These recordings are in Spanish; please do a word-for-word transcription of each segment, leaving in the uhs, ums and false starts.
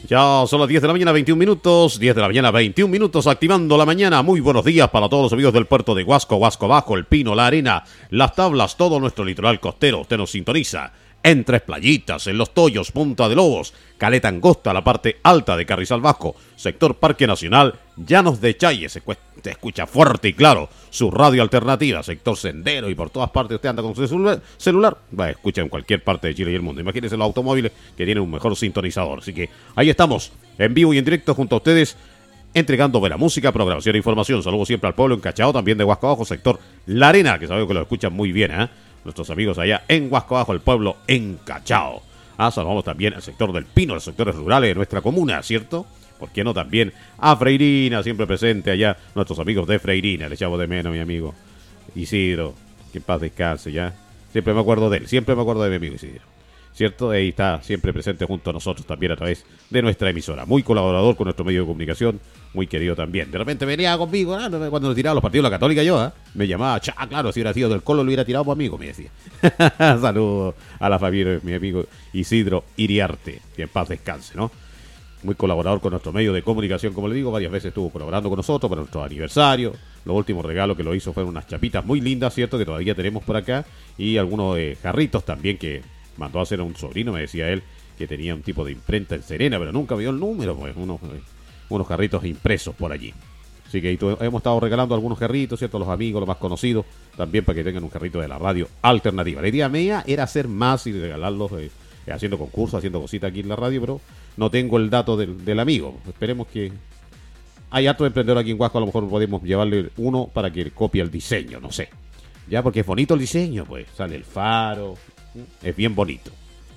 Ya son las diez de la mañana, veintiún minutos. diez de la mañana, veintiún minutos, activando la mañana. Muy buenos días para todos los amigos del puerto de Huasco, Huasco Bajo, El Pino, La Arena, Las Tablas, todo nuestro litoral costero. Usted nos sintoniza en Tres Playitas, en Los Toyos, Punta de Lobos, Caleta Angosta, la parte alta de Carrizal Bajo, sector Parque Nacional, Llanos de Chaye. Se, se escucha fuerte y claro su radio alternativa, sector Sendero, y por todas partes usted anda con su celular, celular va, escucha en cualquier parte de Chile y el mundo. Imagínense los automóviles que tienen un mejor sintonizador. Así que ahí estamos, en vivo y en directo junto a ustedes, entregando buena música, programación e información. Saludos siempre al pueblo encachado, también de Huasco Bajo, sector La Arena, que sabemos que lo escuchan muy bien, ¿eh? Nuestros amigos allá en Huasco Bajo, el pueblo encachado. Ah, saludamos también al sector del Pino, los sectores rurales de nuestra comuna, ¿cierto? ¿Por qué no también a Freirina, siempre presente allá, nuestros amigos de Freirina? Le echamos de menos, mi amigo Isidro, que en paz descanse, ya. Siempre me acuerdo de él, siempre me acuerdo de mi amigo Isidro, ¿cierto? Ahí está siempre presente junto a nosotros también a través de nuestra emisora. Muy colaborador con nuestro medio de comunicación, muy querido también. De repente venía conmigo, ¿eh? Cuando nos tiraba los partidos de la Católica yo, ¿eh? Me llamaba, cha, claro, si hubiera sido del Colo lo hubiera tirado por amigo, me decía. Saludos a la familia de mi amigo Isidro Iriarte, que en paz descanse, ¿no? Muy colaborador con nuestro medio de comunicación, como le digo, varias veces estuvo colaborando con nosotros para nuestro aniversario. Los últimos regalos que lo hizo fueron unas chapitas muy lindas, ¿cierto? Que todavía tenemos por acá, y algunos eh, jarritos también que mandó a hacer a un sobrino, me decía él, que tenía un tipo de imprenta en Serena, pero nunca vio el número, pues, unos, unos jarritos impresos por allí. Así que hemos estado regalando algunos jarritos, ¿cierto? Los amigos, los más conocidos, también para que tengan un jarrito de la radio alternativa. La idea mía era hacer más y regalarlos, eh, haciendo concursos, haciendo cositas aquí en la radio, pero no tengo el dato del, del amigo. Esperemos que... Hay harto emprendedor aquí en Huasco, a lo mejor podemos llevarle uno para que copie el diseño, no sé. Ya, porque es bonito el diseño, pues. Sale el faro, es bien bonito.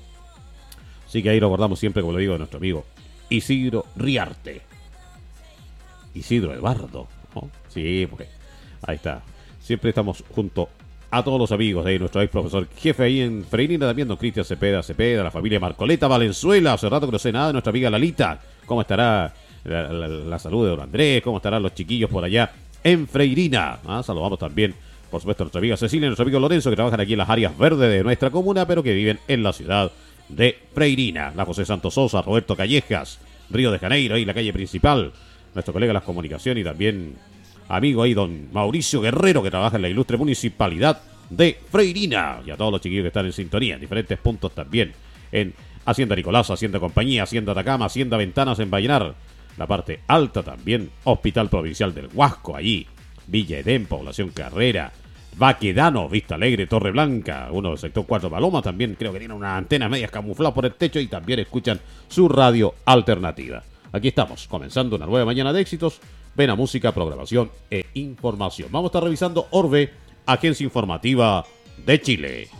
Así que ahí lo guardamos siempre, como le digo, de nuestro amigo Isidro Riarte. Isidro Eduardo, ¿no? Sí, pues ahí está. Siempre estamos junto a todos los amigos de ahí, nuestro ex profesor jefe ahí en Freirina, también don Cristian Cepeda Cepeda, la familia Marcoleta Valenzuela. Hace rato que no sé nada de nuestra amiga Lalita. ¿Cómo estará la, la, la salud de don Andrés? ¿Cómo estarán los chiquillos por allá en Freirina? ¿Ah? Saludamos también, por supuesto, a nuestra amiga Cecilia y a nuestro amigo Lorenzo, que trabajan aquí en las áreas verdes de nuestra comuna, pero que viven en la ciudad de Freirina. La José Santos Sosa, Roberto Callejas, Río de Janeiro, ahí la calle principal. Nuestro colega de las comunicaciones y también amigo ahí, don Mauricio Guerrero, que trabaja en la ilustre municipalidad de Freirina. Y a todos los chiquillos que están en sintonía, en diferentes puntos también. En Hacienda Nicolás, Hacienda Compañía, Hacienda Atacama, Hacienda Ventanas en Vallenar. La parte alta también, Hospital Provincial del Huasco, allí. Villa Edén, Población Carrera, Baquedano, Vista Alegre, Torre Blanca, uno del sector cuatro Paloma, también creo que tiene unas antenas medias camufladas por el techo y también escuchan su radio alternativa. Aquí estamos, comenzando una nueva mañana de éxitos, buena música, programación e información. Vamos a estar revisando Orbe, Agencia Informativa de Chile.